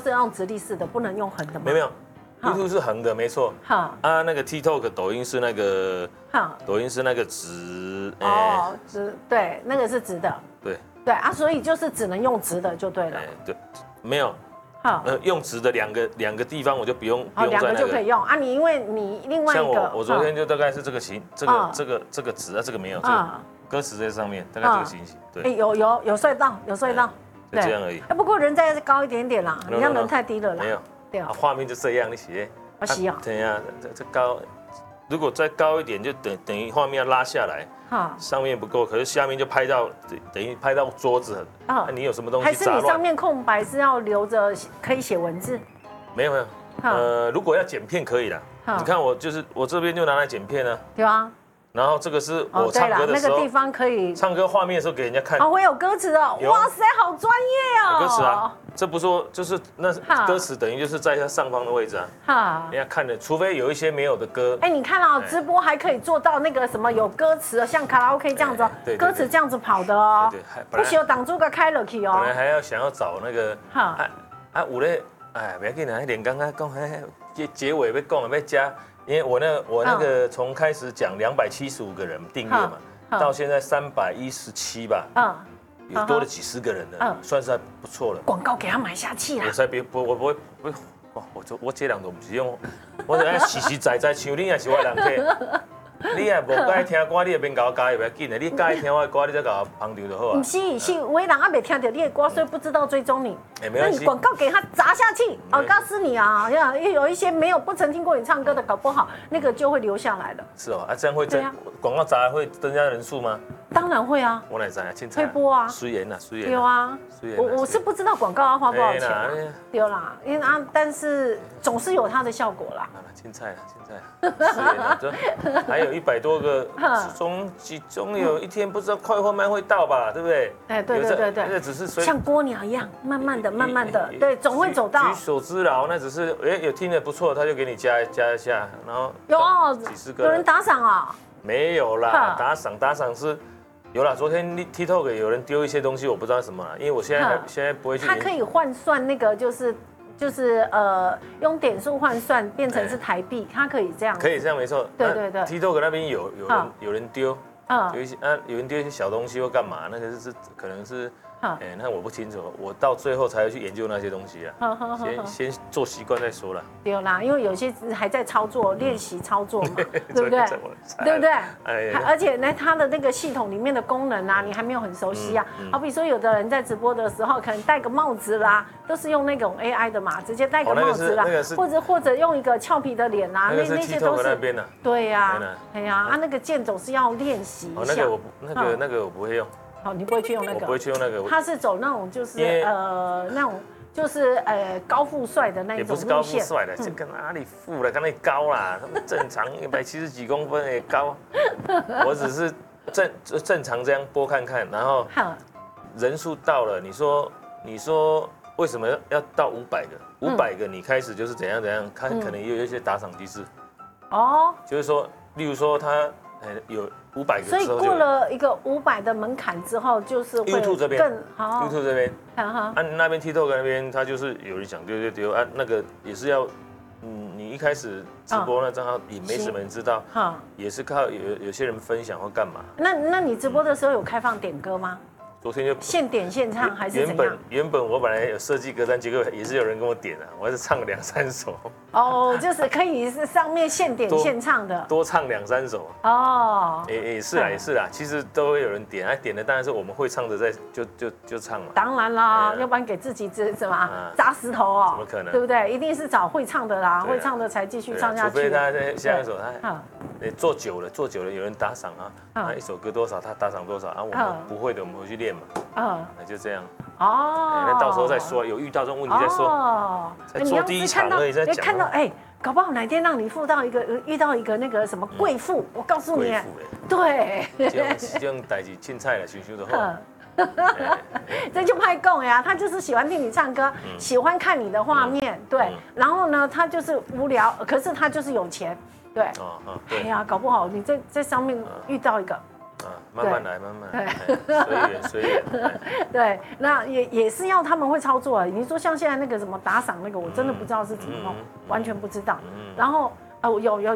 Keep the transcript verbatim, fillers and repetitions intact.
是要用直立式的，不能用横的吗？ 没有没有。YouTube 是横的，没错。 好啊，那个 TikTok 抖音是那个， 好抖音是那个直。 哦，直对，那个是直的。 对对啊，所以就是只能用直的就对了。 对，没有。 好， 呃，用直的两个两个地方我就不用， 哦，两个就可以用啊。你因为你另外一个， 像我我昨天就大概是这个形，这个这个这个直啊，这个没有，这个歌词在上面，大概这个形形。对， 哎，有有有隧道，有隧道， 就这样而已。 哎，不过人再高一点点啦，你让人太低了啦。 没有，对啊，画面就这样，你写。 我洗哦。 对呀，这这高，如果再高一点，就等等于画面要拉下来，上面不够，可是下面就拍到，等于拍到桌子。啊，你有什么东西？ 还是你上面空白是要留着可以写文字？ 没有没有，呃，如果要剪片可以啦。你看我就是我这边就拿来剪片啊。 对啊。 然后这个是我唱歌的时候， 那个地方可以唱歌画面的时候给人家看。 哦，我有歌词哦，哇塞，好专业哦。 有歌词啊，这不说就是那歌词等于就是在它上方的位置啊。哈，人家看的，除非有一些没有的歌。 哎，你看啊，直播还可以做到那个什么有歌词，像卡拉 OK 这样子，歌词这样子跑的哦。对，不行，挡住个开了去哦。 本来还要想要找那个，啊啊，有咧，哎，不要紧啦，连刚刚讲，哎，结结尾要讲要加。因为我那我那个从开始讲两百七十五个人订阅嘛，到现在三百一十七吧，有多了几十个人了，算是还不错了。 广告给他买下去啦！ 我才别不我不会不，我我我这人都不是用，我是爱实实在在像你也是我人客。你也无介听歌，你也免甲我加，也不要紧的。你介听我的歌，你再甲我捧场就好啊。 不是，是有的人还没听到你的歌，所以不知道追踪你。 哎，没关系。 那你广告给他砸下去，我告诉你啊，要有一些没有不曾听过你唱歌的，搞不好那个就会留下来了。 是哦，啊，这样会增广告砸会增加人数吗？ 当然会啊。 我哪知啊？凊彩。 会播啊。 虽然啦，虽然。 有啊。我我是不知道广告要花多少钱。有啦，因为啊，但是总是有它的效果啦。 凊彩啦，凊彩啦。还有一百多个，总总有一天不知道快货卖会到吧，对不对？ 哎，对对对对， 那只是像蜗鸟一样，慢慢的、慢慢的，对，总会走到。 举手之劳，那只是哎有听得不错，他就给你加加一下，然后有几十个， 有人打赏啊？ 没有啦，打赏打赏是。有啦，昨天 TikTok 有人丢一些东西，我不知道什么，因为我现在现在不会去。 它可以换算那个，就是就是呃，用点数换算变成是台币，它可以这样。 可以这样没错。 对对对。 TikTok 那边有有人有人丢，有一些啊有人丢一些小东西或干嘛，那个是可能是。哎，那我不清楚，我到最后才会去研究那些东西啊。先先做习惯再说啦。 对啦，因为有些还在操作练习操作嘛，对不对？对不对？哎，而且呢，它的那个系统里面的功能啊，你还没有很熟悉啊。好比说，有的人在直播的时候，可能戴个帽子啦，都是用那种 A I 的嘛，直接戴个帽子啦，或者或者用一个俏皮的脸啦，那那些都是。对呀，哎呀，啊，那个键总是要练习一下。 那个我那个那个我不会用。 好，你不会去用那个？ 我不会去用那个。 他是走那种就是呃那种就是呃高富帅的那一种路线。 也不是高富帅的，这个哪里富了？跟那高啦，他们正常一百七十几公分也高。我只是正正常这样播看看，然后人数到了，你说你说为什么要到五百个？五百个你开始就是怎样怎样，看可能也有一些打赏机制。哦。就是说，例如说他有。五百个， 所以过了一个五百的门槛之后，就是会 YouTube 这边更好。 YouTube 这边，啊那边 TikTok 那边，他就是有人想丢丢丢啊，那个也是要，嗯，你一开始直播那账号也没什么人知道，也是靠有有些人分享或干嘛。 那那你直播的时候有开放点歌吗？ 昨天就现点现唱还是原本原本我本来有设计歌单，结果也是有人跟我点啊，我还是唱两三首。 哦，就是可以是上面现点现唱的， 多唱两三首。哦，也也是啦，也是啦，其实都会有人点，啊点的当然是我们会唱的，在就就就唱嘛。 当然啦，要不然给自己这什么砸石头哦？ 怎么可能？ 对不对？一定是找会唱的啦，会唱的才继续唱下去。 除非他在下一首他，做久了做久了有人打赏啊，啊一首歌多少他打赏多少啊，我们不会的我们回去练嘛。啊，那就这样。哦，那到时候再说，有遇到这种问题再说。哦，才做第一场而已，再讲。 看到哎，搞不好哪天让你遇到一个遇到一个那个什么贵妇，我告诉你，对， 这种这种代志凊彩了，想想就好。 这就派供呀，他就是喜欢听你唱歌，喜欢看你的画面，对。然后呢，他就是无聊，可是他就是有钱，对。哎呀，搞不好你在在上面遇到一个。 慢慢来，慢慢来，随缘随缘。 对，那也也是要他们会操作啊。你说像现在那个什么打赏那个，我真的不知道是怎么弄，完全不知道。然后呃，有有